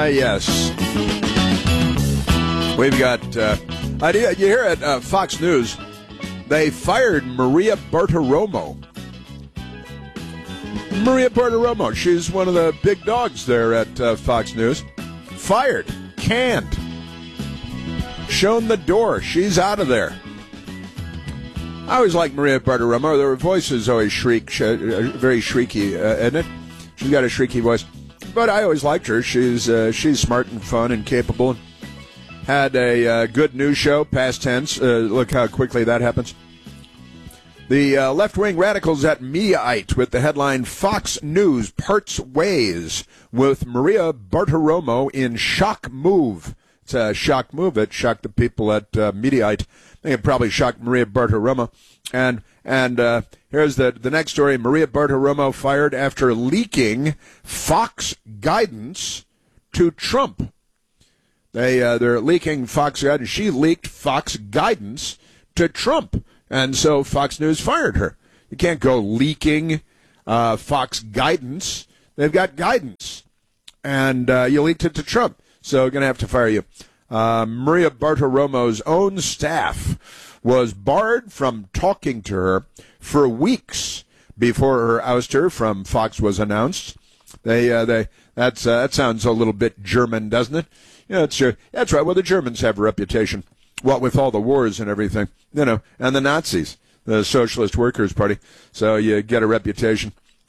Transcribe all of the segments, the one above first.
Yes. We've got, you hear at Fox News, they fired Maria Bartiromo. Maria Bartiromo, she's one of the big dogs there at Fox News. Fired, canned, shown the door. She's out of there. I always like Maria Bartiromo. Her voice is always very shrieky, isn't it? She's got a shrieky voice. But I always liked her. She's smart and fun and capable. Had a good news show, past tense. Look how quickly that happens. The left-wing radicals at Mediaite with the headline, Fox News Parts Ways with Maria Bartiromo in shock move. It's a shock move. It shocked the people at Mediaite. I think it probably shocked Maria Bartiromo. And here's the next story. Maria Bartiromo fired after leaking Fox guidance to Trump. They're leaking Fox guidance. She leaked Fox guidance to Trump. And so Fox News fired her. You can't go leaking Fox guidance. They've got guidance. And you leaked it to Trump. So going to have to fire you. Maria Bartiromo's own staff was barred from talking to her for weeks before her ouster from Fox was announced. That sounds a little bit German, doesn't it? Yeah, that's right. Well, the Germans have a reputation. What with all the wars and everything, and the Nazis, the Socialist Workers' Party. So you get a reputation.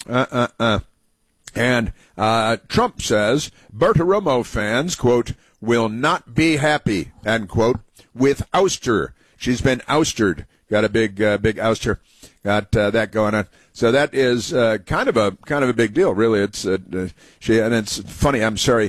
And Trump says Bartiromo fans, quote, will not be happy, end quote, with ouster. She's been ousted. Got a big ouster. Got that going on. So that is kind of a big deal, really. It's and it's funny. I'm sorry.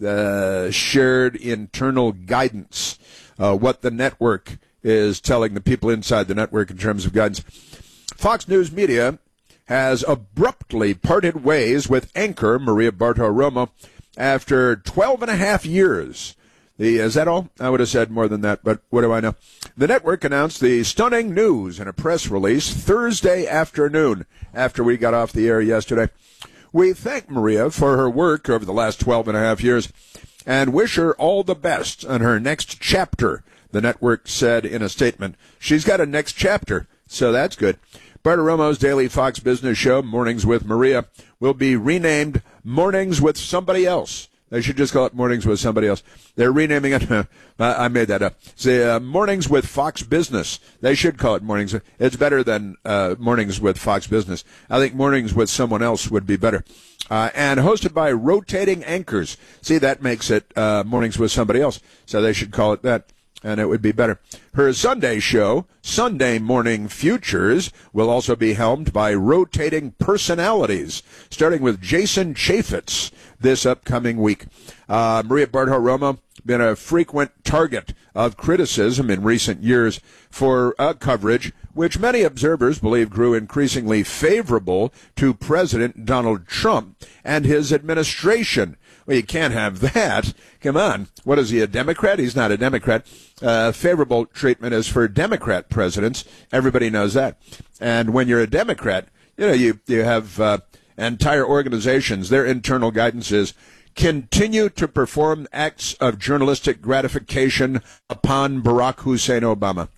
Shared internal guidance. What the network is telling the people inside the network in terms of guidance. Fox News Media has abruptly parted ways with anchor Maria Bartiromo after 12 and a half years. Is that all? I would have said more than that, but what do I know? The network announced the stunning news in a press release Thursday afternoon after we got off the air yesterday. We thank Maria for her work over the last 12 and a half years and wish her all the best on her next chapter, the network said in a statement. She's got a next chapter, so that's good. Bartiromo's daily Fox Business show, Mornings with Maria, will be renamed Mornings with Somebody Else. They should just call it Mornings with Somebody Else. They're renaming it. I made that up. It's Mornings with Fox Business. They should call it Mornings. It's better than Mornings with Fox Business. I think Mornings with Someone Else would be better. And hosted by rotating anchors. See, that makes it Mornings with Somebody Else. So they should call it that. And it would be better. Her Sunday show, Sunday Morning Futures, will also be helmed by rotating personalities, starting with Jason Chaffetz this upcoming week. Maria Bartiromo been a frequent target of criticism in recent years for coverage which many observers believe grew increasingly favorable to President Donald Trump and his administration. Well, you can't have that. Come on. What is he, a Democrat? He's not a Democrat. Favorable treatment is for Democrat presidents. Everybody knows that. And when you're a Democrat, you have entire organizations. Their internal guidance is continue to perform acts of journalistic gratification upon Barack Hussein Obama.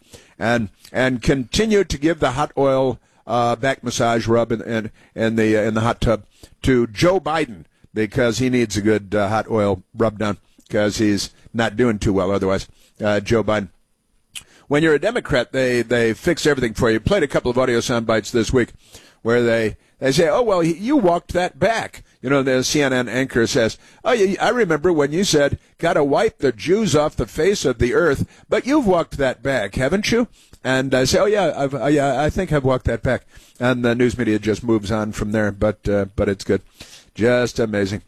And continue to give the hot oil back massage rub in the hot tub to Joe Biden, because he needs a good hot oil rub down because he's not doing too well otherwise. Joe Biden. When you're a Democrat, they fix everything for you. Played a couple of audio sound bites this week where they say, oh, well, you walked that back. The CNN anchor says, oh, I remember when you said, got to wipe the Jews off the face of the earth, but you've walked that back, haven't you? And I say, oh, yeah, I think I've walked that back. And the news media just moves on from there, but it's good. Just amazing.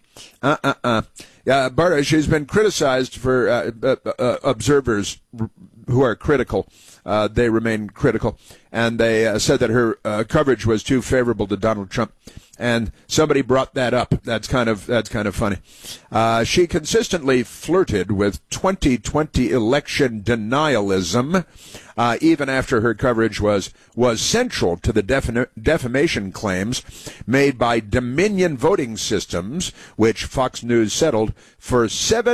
Yeah, she's been criticized for observers who are critical. They remain critical, and they said that her coverage was too favorable to Donald Trump. And somebody brought that up. That's kind of funny. She consistently flirted with 2020 election denialism, even after her coverage was central to the defamation claims made by Dominion Voting Systems, which Fox News settled for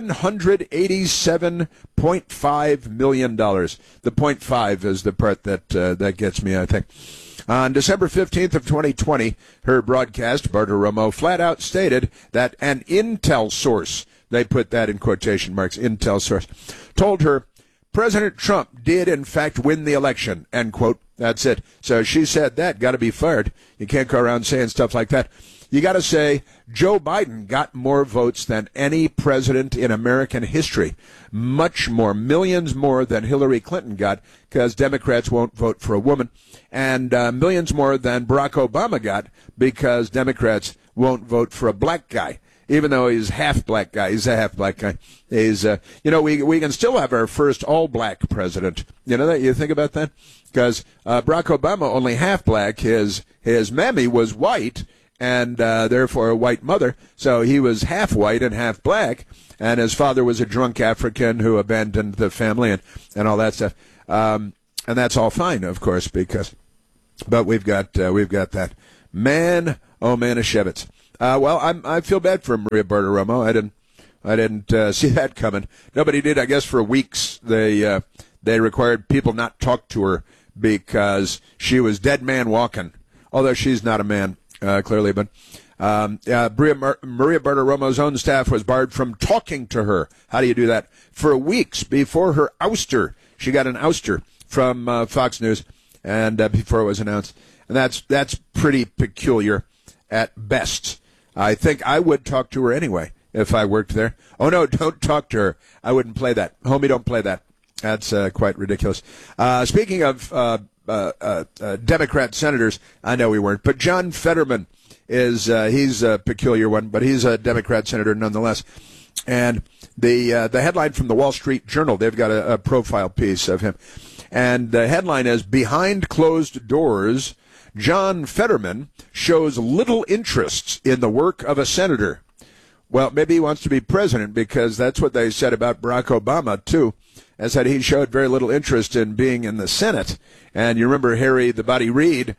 $787.5 million. The 0.5 is the part that gets me, I think. On December 15th of 2020, her broadcast, Bartiromo, flat out stated that an intel source, they put that in quotation marks, intel source, told her President Trump did in fact win the election, end quote. That's it. So she said that, got to be fired. You can't go around saying stuff like that. You got to say Joe Biden got more votes than any president in American history. Much more, millions more than Hillary Clinton got, because Democrats won't vote for a woman, and millions more than Barack Obama got, because Democrats won't vote for a black guy. Even though he's half black guy, he's a half black guy. He's, we can still have our first all black president. You know that? You think about that? Because Barack Obama only half black. His mammy was white, and therefore a white mother. So he was half white and half black, and his father was a drunk African who abandoned the family and all that stuff. And that's all fine, of course, but we've got that man, oh Manischewitz. Well, I feel bad for Maria Bartiromo. I didn't see that coming. Nobody did. I guess for weeks they required people not talk to her because she was dead man walking. Although she's not a man, clearly, but Maria Bartiromo's own staff was barred from talking to her. How do you do that? For weeks before her ouster, she got an ouster from Fox News, and before it was announced, and that's pretty peculiar at best. I think I would talk to her anyway if I worked there. Oh, no, don't talk to her. I wouldn't play that. Homie, don't play that. That's quite ridiculous. Speaking of Democrat senators, I know we weren't, but John Fetterman he's a peculiar one, but he's a Democrat senator nonetheless. And the headline from the Wall Street Journal, they've got a profile piece of him. And the headline is, "Behind Closed Doors, John Fetterman shows little interest in the work of a senator." Well, maybe he wants to be president, because that's what they said about Barack Obama, too. They said he showed very little interest in being in the Senate. And you remember Harry the Body Reid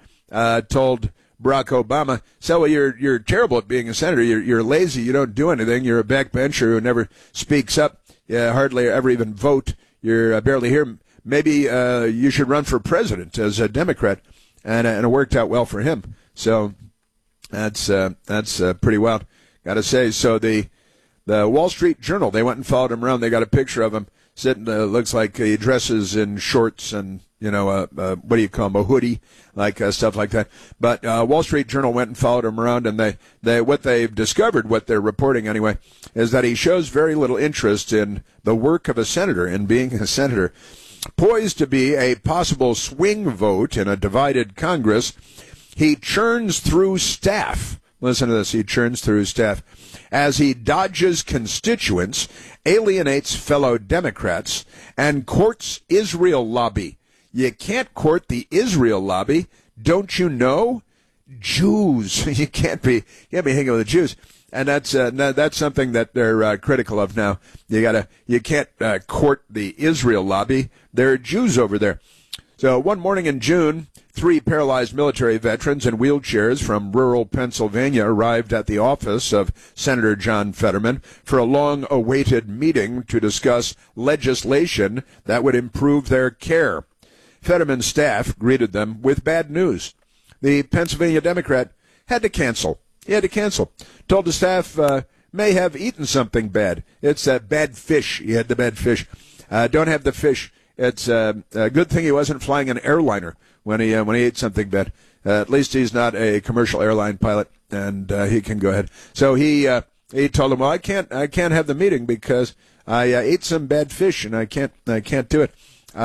told Barack Obama, "So you're terrible at being a senator. You're lazy. You don't do anything. You're a backbencher who never speaks up. You hardly ever even vote. You're barely here. Maybe you should run for president as a Democrat." And it worked out well for him. So that's pretty wild, got to say. So the Wall Street Journal, they went and followed him around. They got a picture of him sitting. Looks like he dresses in shorts and what do you call him, a hoodie, like stuff like that. But Wall Street Journal went and followed him around, and what they've discovered, what they're reporting anyway, is that he shows very little interest in the work of a senator, in being a senator. Poised to be a possible swing vote in a divided Congress, he churns through staff. Listen to this. He churns through staff as he dodges constituents, alienates fellow Democrats, and courts Israel lobby. You can't court the Israel lobby. Don't you know? Jews. You can't be hanging with the Jews. And that's something that they're critical of now. You can't court the Israel lobby. There are Jews over there. So one morning in June, 3 paralyzed military veterans in wheelchairs from rural Pennsylvania arrived at the office of Senator John Fetterman for a long-awaited meeting to discuss legislation that would improve their care. Fetterman's staff greeted them with bad news. The Pennsylvania Democrat had to cancel. He had to cancel. Told the staff may have eaten something bad. It's bad fish. He had the bad fish. Don't have the fish. It's a good thing he wasn't flying an airliner when he ate something bad. At least he's not a commercial airline pilot, and he can go ahead. So he told him, "Well, I can't have the meeting because I ate some bad fish, and I can't do it."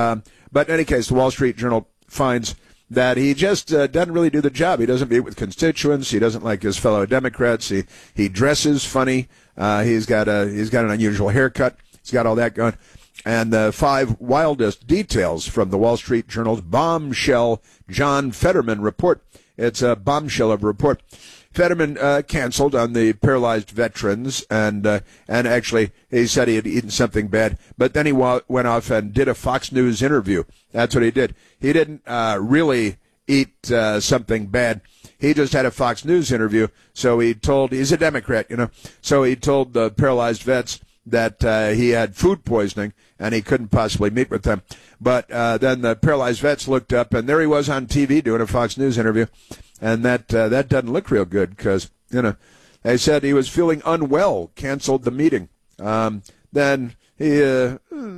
But in any case, the Wall Street Journal finds that he just doesn't really do the job. He doesn't meet with constituents. He doesn't like his fellow Democrats. He dresses funny. He's got an unusual haircut. He's got all that going. And the 5 wildest details from the Wall Street Journal's bombshell John Fetterman report. It's a bombshell of a report. Fetterman canceled on the paralyzed veterans, and actually he said he had eaten something bad, but then he went off and did a Fox News interview. That's what he did. He didn't really eat something bad. He just had a Fox News interview, so he's a Democrat, so he told the paralyzed vets that he had food poisoning and he couldn't possibly meet with them. But then the paralyzed vets looked up, and there he was on TV doing a Fox News interview, and that doesn't look real good because, they said he was feeling unwell, canceled the meeting. Then there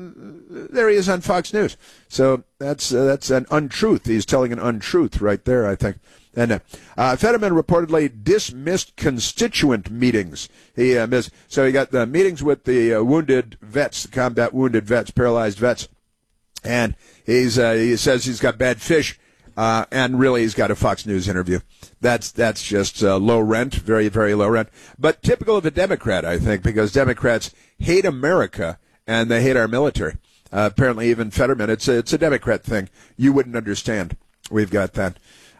he is on Fox News. So that's an untruth. He's telling an untruth right there, I think. And Fetterman reportedly dismissed constituent meetings. He missed. So he got the meetings with the wounded vets, the combat wounded vets, paralyzed vets, and he says he's got bad fish, and really he's got a Fox News interview. That's just low rent, very, very low rent. But typical of a Democrat, I think, because Democrats hate America and they hate our military. Apparently, even Fetterman, it's a Democrat thing. You wouldn't understand. We've got that.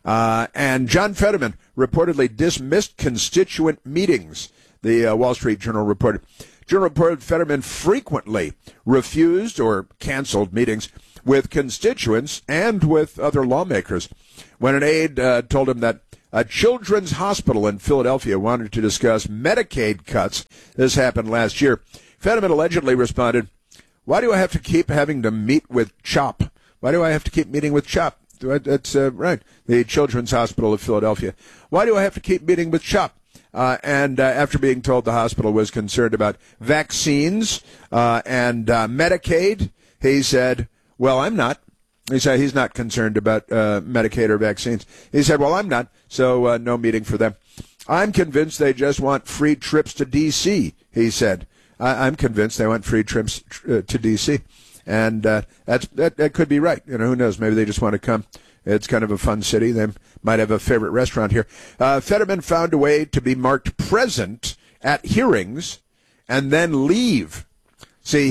And John Fetterman reportedly dismissed constituent meetings, the Wall Street Journal reported. Journal reported Fetterman frequently refused or canceled meetings with constituents and with other lawmakers. When an aide told him that a children's hospital in Philadelphia wanted to discuss Medicaid cuts, this happened last year, Fetterman allegedly responded, "Why do I have to keep having to meet with CHOP? Why do I have to keep meeting with CHOP? That's right, the Children's Hospital of Philadelphia. Why do I have to keep meeting with CHOP?" And after being told the hospital was concerned about vaccines and Medicaid, he said, "Well, I'm not." He said he's not concerned about Medicaid or vaccines. He said, "Well, I'm not, so no meeting for them. I'm convinced they just want free trips to D.C., he said. I'm convinced they want free trips to D.C., and that could be right. Who knows? Maybe they just want to come. It's kind of a fun city. They might have a favorite restaurant here. Fetterman found a way to be marked present at hearings and then leave. See,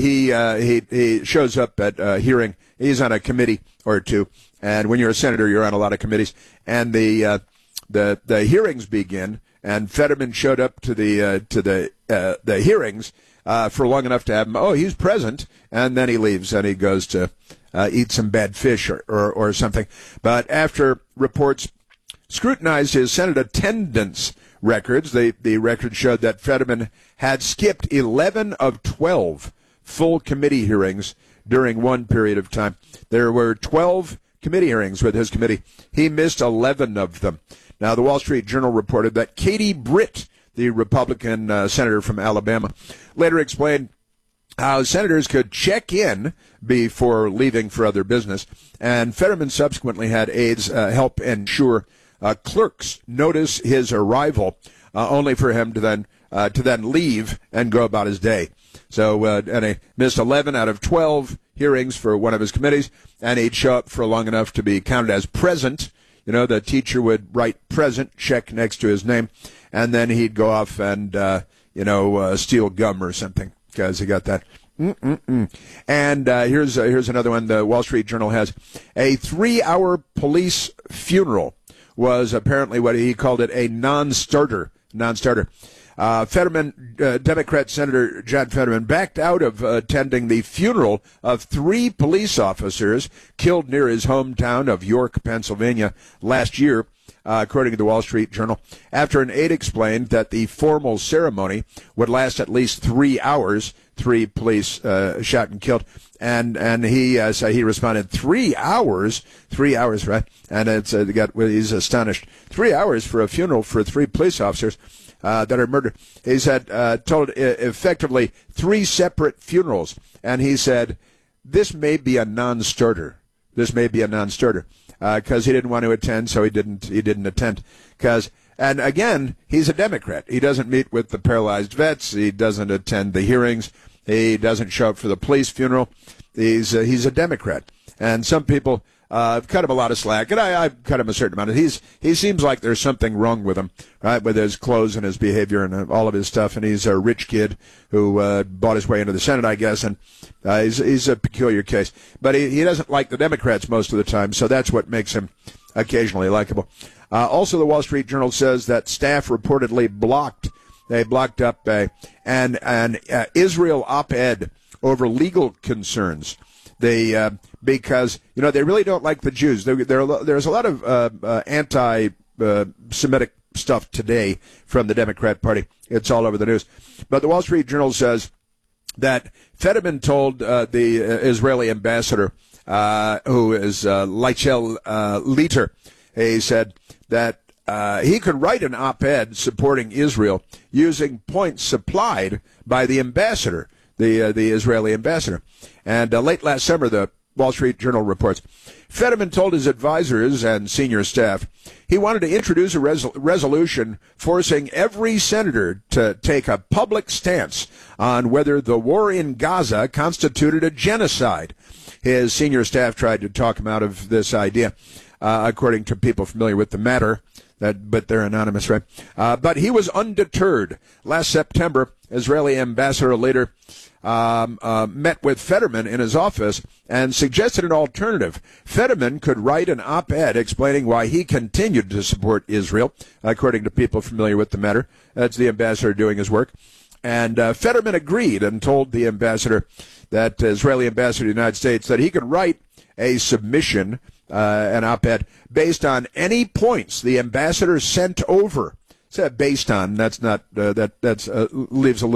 he shows up at a hearing. He's on a committee or two, and when you're a senator, you're on a lot of committees. And the hearings begin, and Fetterman showed up to the hearings for long enough to have him. Oh, he's present, and then he leaves and he goes to eat some bad fish or something. But after reports scrutinized his Senate attendance records, the records showed that Fetterman had skipped 11 of 12 full committee hearings during one period of time. There were 12 committee hearings with his committee. He missed 11 of them. Now, the Wall Street Journal reported that Katie Britt, the Republican senator from Alabama, later explained how senators could check in before leaving for other business. And Fetterman subsequently had aides help ensure clerks notice his arrival, only for him to then leave and go about his day. So, and he missed 11 out of 12 hearings for one of his committees, and he'd show up for long enough to be counted as present. The teacher would write present, check next to his name, and then he'd go off and, steal gum or something, because he got that. And here's another one. The Wall Street Journal has a 3-hour police funeral was apparently what he called it, a non-starter. Fetterman, Democrat Senator John Fetterman, backed out of attending the funeral of 3 police officers killed near his hometown of York, Pennsylvania, last year, according to the Wall Street Journal, after an aide explained that the formal ceremony would last at least 3 hours. 3 police shot and killed, and he responded, 3 hours, right? And he's astonished. 3 hours for a funeral for 3 police officers that are murdered. He said, told effectively 3 separate funerals, and he said, this may be a non-starter. Because he didn't want to attend, so he didn't attend. And again, he's a Democrat. He doesn't meet with the paralyzed vets. He doesn't attend the hearings. He doesn't show up for the police funeral. He's a Democrat. And some people cut him a lot of slack, and I've cut him a certain amount. He seems like there's something wrong with him, right, with his clothes and his behavior and all of his stuff. And he's a rich kid who bought his way into the Senate, I guess, and he's a peculiar case. But he doesn't like the Democrats most of the time, so that's what makes him occasionally likable. Also, the Wall Street Journal says that staff reportedly blocked up an Israel op-ed over legal concerns. Because they really don't like the Jews. There's a lot of anti-Semitic stuff today from the Democrat Party. It's all over the news. But the Wall Street Journal says that Fetterman told the Israeli ambassador, who is Leichel Leiter, he said that he could write an op-ed supporting Israel using points supplied by the ambassador, the Israeli ambassador. And late last summer, the Wall Street Journal reports, Fetterman told his advisors and senior staff he wanted to introduce a resolution forcing every senator to take a public stance on whether the war in Gaza constituted a genocide. His senior staff tried to talk him out of this idea, according to people familiar with the matter. But they're anonymous, right? But he was undeterred. Last September, Israeli ambassador later met with Fetterman in his office and suggested an alternative. Fetterman could write an op-ed explaining why he continued to support Israel, according to people familiar with the matter. That's the ambassador doing his work. And Fetterman agreed and told the ambassador, that Israeli ambassador to the United States, that he could write a submission, an op-ed, based on any points the ambassador sent over. Said based on, that's not, that's leaves a little